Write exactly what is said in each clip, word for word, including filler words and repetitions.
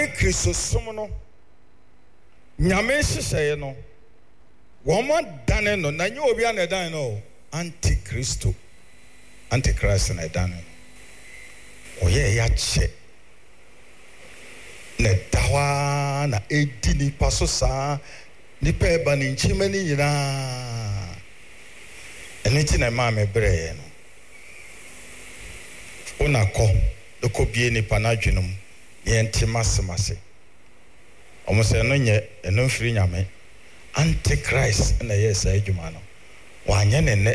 Ane Kristo som no nyame hyehyɛ no wɔn dane no na nye obi an dan no anti-Kristo anti-Christ na dan no oye ya che na dawa na edi ni paso sa ni pe ba ni nchima ni nyina eni ti na ma me brɛ no ona kɔ de kɔ bie ni pa na dwenum ye nti masemase omo se no nye eno mfiri nyame anti-Christ na yes adwuma no wanye ne ne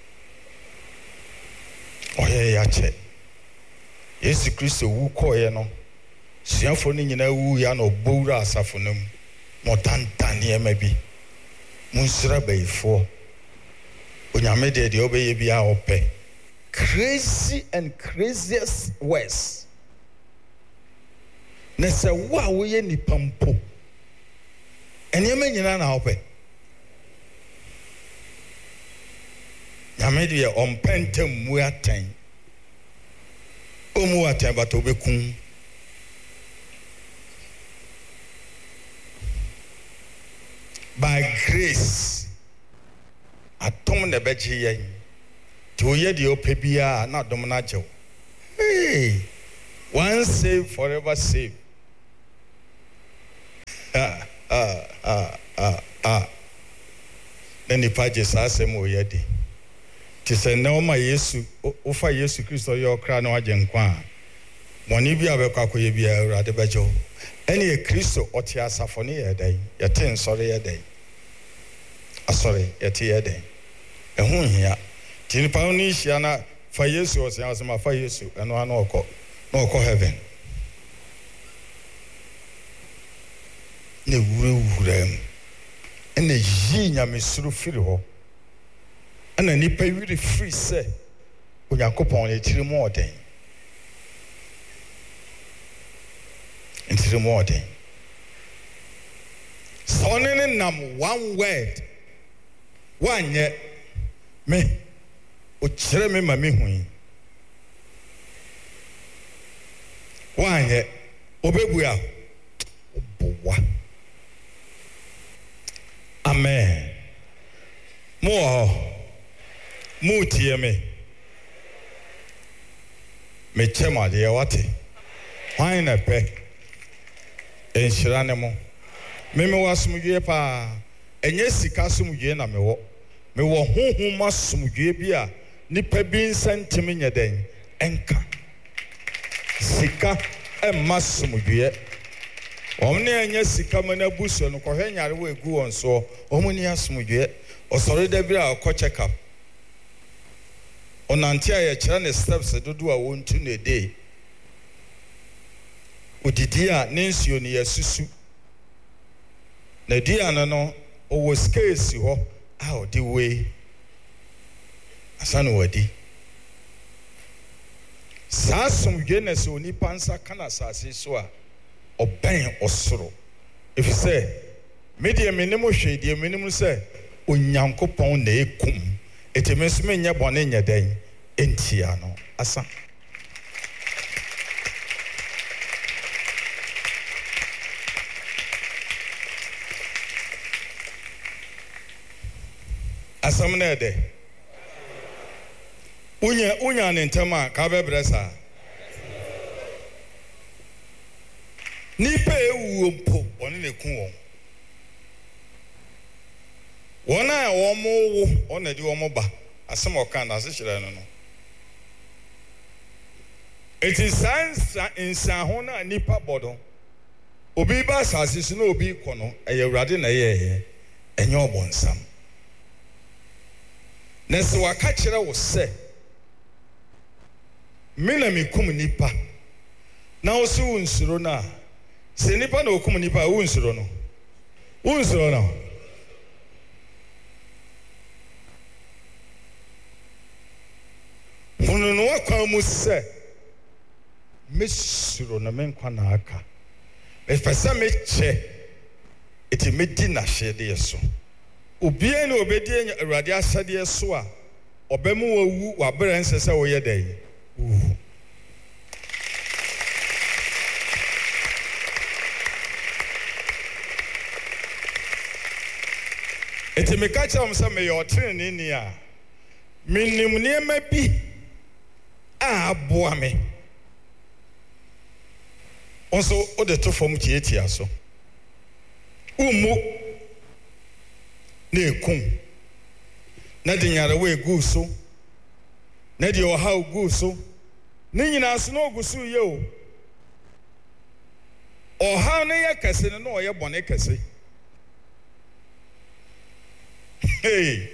oye ya che Yesu Kristo wu koye no siafo ni nyina wu ya no bowura asafo nam motantane ema bi munsira bayifo onyame de de obeye bia ope crazy and craziest words na se wa wo ye nipampo enema nyina na ope nyame de on pentem mu atan omu atan bato bekun by grace atom na beji yen ti oye de opebia na dom na jew hey once saved forever saved ah ah ah ah ah nani paje sa asem oye de ti se na o ma Yesu o fa Yesu Kristo yo kra na waje nkwa moni bi abekwa akoye bia urade bejo ene ye Kristo oti asafo ne ye dan ye ten sore ye dan asore ye te ye dan ehun hia tin pa oni hia na fa Yesu o se asema fa Yesu eno ana okọ na okọ heaven ne wure wure ene yi nyame suru firi ho ana nipa wiri free say Onyankopon ne tiri mu oden ntiri mu oden so ne nam one word wanye me o kire me ma me hu wanye obebua obowa amen mo mutie me me chema de wate hwan na pe enhyira ne mo me me wasumdwe pa enye sika sumdwe na me wo me wo honhom masumdwe bi a nipa bi nsantim nyeden enka sika emma sumdwe omne enye sika mana buso no kohwe nyare wo egu won so omuni asumdwe osore da bi a ko check up onantia ye kira ne steps dodo a wontu ne dey odidi a nensio ne yasusu na dia no no o was case ho a odi we asana wadi sasum gene so ni pansa kana sase so a oben osoro if say media minimum hwede minimum say Onyankopon na ekum etemesume nya bone nya dan entia no asa asam na ede unya unya ne ntema ka bebresa nipa ewu mpo one ne ku won wona wo mo wo ona di wo mo ba asem oka na asehire no no it is science insan ho na nipa bodo obi ba asase na obi kono eyewrade na ye enye obonsam nese waka kire wo se mina mikum nipa na wo se unsuro na se nipa na okum nipa unsuro no unsuro no Uno no wakwa mu se mesuro na menkwa na aka e pesa meche eti medi na hwede yeso obi en obedi awurade asade yeso a obemu wawu wabere nsese wo ye dai eti me ka kyerɛ m sɛ me yɛ ɔtene ni a menim nneɛma bi a aboa me nso wode to fam tietia so umu na ekum na de nyarewa egu so na de ɔha egu so ne nyinaa so na ogusu ye o ɔha ne yɛ kɛse ne na ɔyɛ bɔne kɛse hey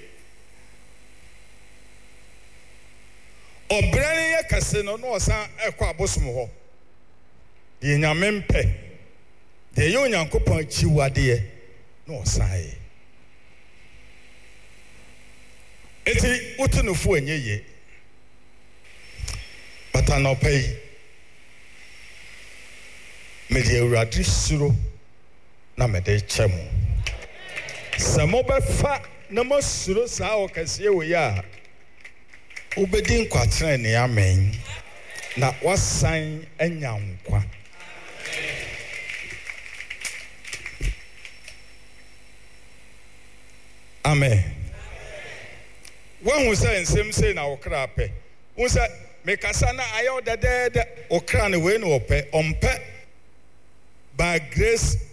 ɔbrɛ ne yɛ kɛse no na ɔsan ɛkɔ abosom hɔ deɛ nyame mpɛ deɛ yɛ onyankopɔn akyiwadeɛ na ɔsan yɛ eti wotu no fo enye ye bata na ɔpɛ yi mede awurade suro na mede kyɛ mo sɛ mobɛfa na mosuro saa ɔkɛseɛ wɔ yi a wobɛdi nkwakyerɛ ne amen na wasan anya nkwa amen wahu sɛ nsɛm sei na wokra pɛ wo sɛ mekasa na ayɛ wo dɛdɛɛdɛ wokra ne wei ne wɔpɛ ɔmpɛ by grace